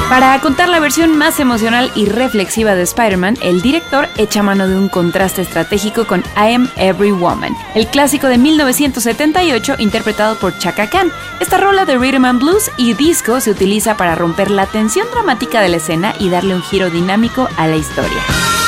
Para contar la versión más emocional y reflexiva de Spider-Man, el director echa mano de un contraste estratégico con I Am Every Woman, el clásico de 1978 interpretado por Chaka Khan. Esta rola de rhythm and blues y disco se utiliza para romper la tensión dramática de la escena y darle un giro dinámico a la historia.